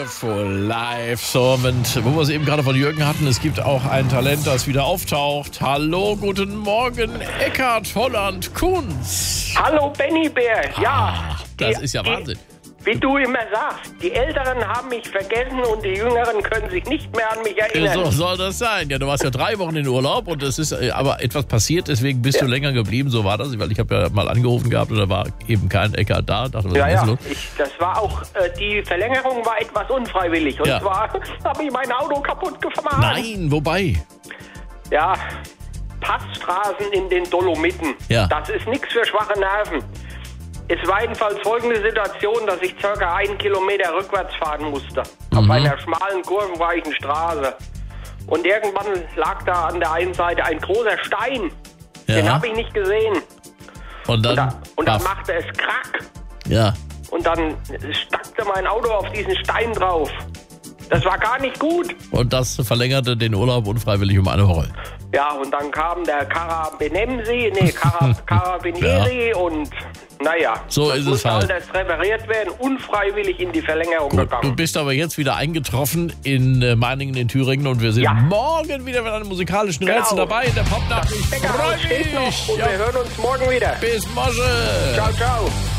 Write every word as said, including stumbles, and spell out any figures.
for Life. So, und wo wir es eben gerade von Jürgen hatten, es gibt auch ein Talent, das wieder auftaucht. Hallo, guten Morgen, Eckhard Holland Kunz. Hallo, Benny Bär. Ja. Ah, das die, ist ja die, Wahnsinn. Wie du immer sagst, die Älteren haben mich vergessen und die Jüngeren können sich nicht mehr an mich erinnern. So soll das sein. Ja, du warst ja drei Wochen in Urlaub und es ist aber etwas passiert, deswegen bist ja. du länger geblieben. So war das, weil ich habe ja mal angerufen gehabt und da war eben kein Eckhard da. Dachte, was ja, ist ja. los? Ich, das war auch, äh, die Verlängerung war etwas unfreiwillig. Und ja. zwar habe ich mein Auto kaputt gefahren. Nein, wobei? Ja, Passstraßen in den Dolomiten. Ja. Das ist nichts für schwache Nerven. Es war jedenfalls folgende Situation, dass ich circa einen Kilometer rückwärts fahren musste. Mhm. Auf einer schmalen, kurvenreichen Straße. Und irgendwann lag da an der einen Seite ein großer Stein. Ja. Den habe ich nicht gesehen. Und dann, und da, und dann machte es Krack. Ja. Und dann stackte mein Auto auf diesen Stein drauf. Das war gar nicht gut. Und das verlängerte den Urlaub unfreiwillig um eine Woche. Ja, und dann kam der Karabinemsi, nee, Karab- Karabinieri ja. und naja, so ist es halt. alles repariert werden, unfreiwillig in die Verlängerung Gut, gegangen. du bist aber jetzt wieder eingetroffen in äh, Meiningen in Thüringen und wir sind ja. morgen wieder mit einem musikalischen genau. Rätsel dabei in der Popnacht. Ich freue mich. Und ja. wir hören uns morgen wieder. Bis morgen. Ciao, ciao.